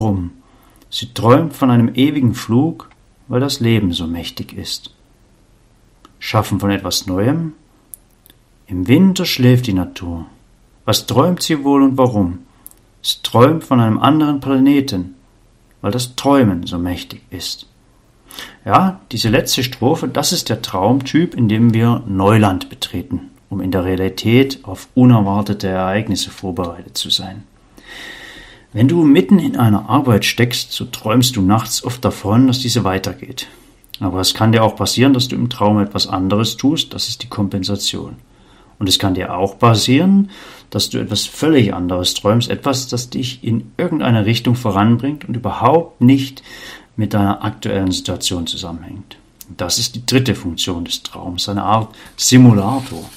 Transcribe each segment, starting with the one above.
warum. Sie träumt von einem ewigen Flug, weil das Leben so mächtig ist. Schaffen von etwas Neuem? Im Winter schläft die Natur. Was träumt sie wohl und warum? Sie träumt von einem anderen Planeten, weil das Träumen so mächtig ist. Ja, diese letzte Strophe, das ist der Traumtyp, in dem wir Neuland betreten, um in der Realität auf unerwartete Ereignisse vorbereitet zu sein. Wenn du mitten in einer Arbeit steckst, so träumst du nachts oft davon, dass diese weitergeht. Aber es kann dir auch passieren, dass du im Traum etwas anderes tust, das ist die Kompensation. Und es kann dir auch passieren, dass du etwas völlig anderes träumst, etwas, das dich in irgendeine Richtung voranbringt und überhaupt nicht mit deiner aktuellen Situation zusammenhängt. Das ist die dritte Funktion des Traums, eine Art Simulator.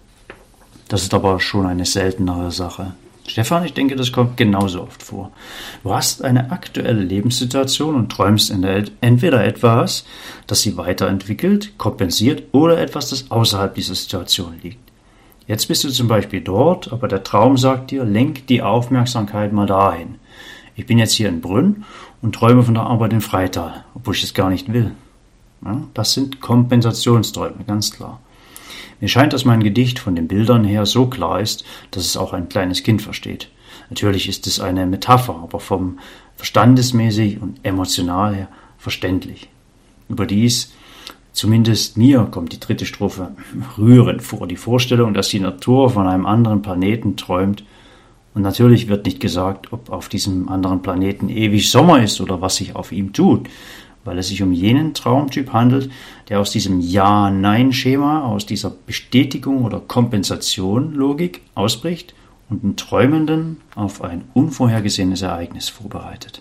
Das ist aber schon eine seltenere Sache. Stefan, ich denke, das kommt genauso oft vor. Du hast eine aktuelle Lebenssituation und träumst entweder etwas, das sie weiterentwickelt, kompensiert oder etwas, das außerhalb dieser Situation liegt. Jetzt bist du zum Beispiel dort, aber der Traum sagt dir, lenk die Aufmerksamkeit mal dahin. Ich bin jetzt hier in Brünn und träume von der Arbeit in Freital, obwohl ich es gar nicht will. Ja, das sind Kompensationsträume, ganz klar. Mir scheint, dass mein Gedicht von den Bildern her so klar ist, dass es auch ein kleines Kind versteht. Natürlich ist es eine Metapher, aber vom verstandesmäßig und emotional her verständlich. Überdies, zumindest mir kommt die dritte Strophe rührend vor. Die Vorstellung, dass die Natur von einem anderen Planeten träumt. Und natürlich wird nicht gesagt, ob auf diesem anderen Planeten ewig Sommer ist oder was sich auf ihm tut, weil es sich um jenen Traumtyp handelt, der aus diesem Ja-Nein-Schema, aus dieser Bestätigung oder Kompensation-Logik ausbricht und den Träumenden auf ein unvorhergesehenes Ereignis vorbereitet.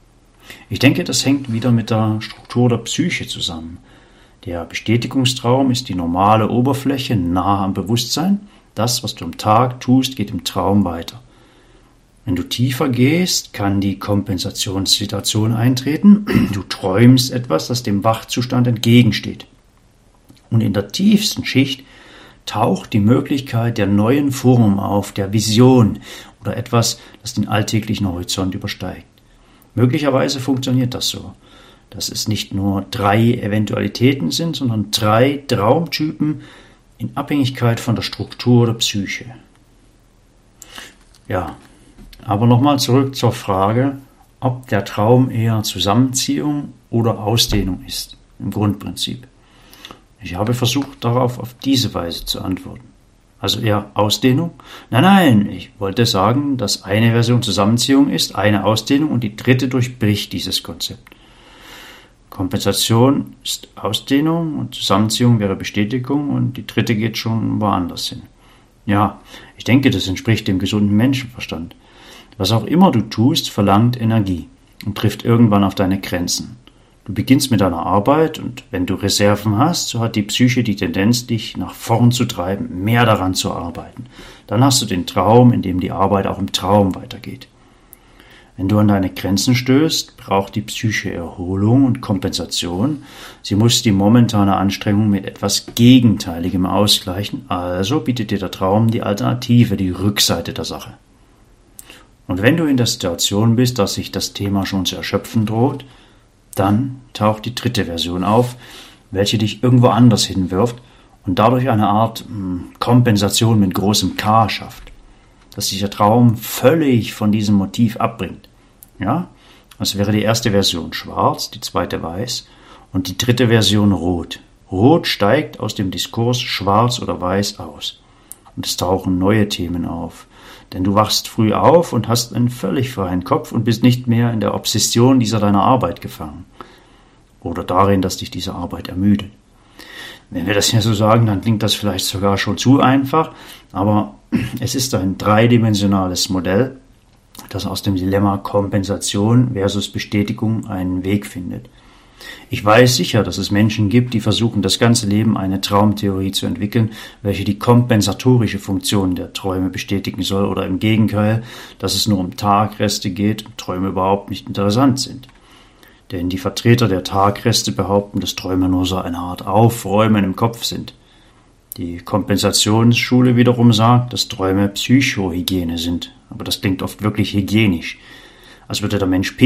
Ich denke, das hängt wieder mit der Struktur der Psyche zusammen. Der Bestätigungstraum ist die normale Oberfläche nah am Bewusstsein. Das, was du am Tag tust, geht im Traum weiter. Wenn du tiefer gehst, kann die Kompensationssituation eintreten. Du träumst etwas, das dem Wachzustand entgegensteht. Und in der tiefsten Schicht taucht die Möglichkeit der neuen Form auf, der Vision oder etwas, das den alltäglichen Horizont übersteigt. Möglicherweise funktioniert das so, dass es nicht nur 3 Eventualitäten sind, sondern 3 Traumtypen in Abhängigkeit von der Struktur der Psyche. Ja, aber nochmal zurück zur Frage, ob der Traum eher Zusammenziehung oder Ausdehnung ist, im Grundprinzip. Ich habe versucht, darauf auf diese Weise zu antworten. Also eher Ausdehnung? Nein, ich wollte sagen, dass eine Version Zusammenziehung ist, eine Ausdehnung und die dritte durchbricht dieses Konzept. Kompensation ist Ausdehnung und Zusammenziehung wäre Bestätigung und die dritte geht schon woanders hin. Ja, ich denke, das entspricht dem gesunden Menschenverstand. Was auch immer du tust, verlangt Energie und trifft irgendwann auf deine Grenzen. Du beginnst mit deiner Arbeit und wenn du Reserven hast, so hat die Psyche die Tendenz, dich nach vorn zu treiben, mehr daran zu arbeiten. Dann hast du den Traum, in dem die Arbeit auch im Traum weitergeht. Wenn du an deine Grenzen stößt, braucht die Psyche Erholung und Kompensation. Sie muss die momentane Anstrengung mit etwas Gegenteiligem ausgleichen, also bietet dir der Traum die Alternative, die Rückseite der Sache. Und wenn du in der Situation bist, dass sich das Thema schon zu erschöpfen droht, dann taucht die dritte Version auf, welche dich irgendwo anders hinwirft und dadurch eine Art Kompensation mit großem K schafft, dass sich der Traum völlig von diesem Motiv abbringt. Ja, das wäre die erste Version schwarz, die zweite weiß und die dritte Version rot. Rot steigt aus dem Diskurs schwarz oder weiß aus. Und es tauchen neue Themen auf. Denn du wachst früh auf und hast einen völlig freien Kopf und bist nicht mehr in der Obsession dieser deiner Arbeit gefangen. Oder darin, dass dich diese Arbeit ermüdet. Wenn wir das hier so sagen, dann klingt das vielleicht sogar schon zu einfach, aber es ist ein dreidimensionales Modell, das aus dem Dilemma Kompensation versus Bestätigung einen Weg findet. Ich weiß sicher, dass es Menschen gibt, die versuchen, das ganze Leben eine Traumtheorie zu entwickeln, welche die kompensatorische Funktion der Träume bestätigen soll oder im Gegenteil, dass es nur um Tagreste geht und Träume überhaupt nicht interessant sind. Denn die Vertreter der Tagreste behaupten, dass Träume nur so eine Art Aufräumen im Kopf sind. Die Kompensationsschule wiederum sagt, dass Träume Psychohygiene sind, aber das klingt oft wirklich hygienisch, als würde der Mensch